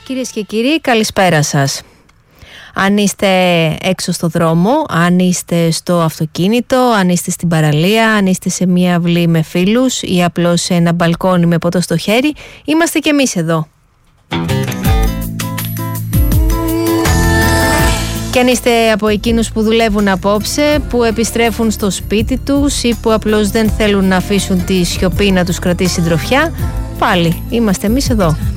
Κυρίες και κύριοι, καλησπέρα σας. Αν είστε έξω στο δρόμο, αν είστε στο αυτοκίνητο, αν είστε στην παραλία, αν είστε σε μια αυλή με φίλους ή απλώς σε ένα μπαλκόνι με ποτό στο χέρι, είμαστε κι εμείς εδώ. Και αν είστε από εκείνους που δουλεύουν απόψε, που επιστρέφουν στο σπίτι τους ή που απλώς δεν θέλουν να αφήσουν τη σιωπή να τους κρατήσει συντροφιά, πάλι είμαστε εμείς εδώ.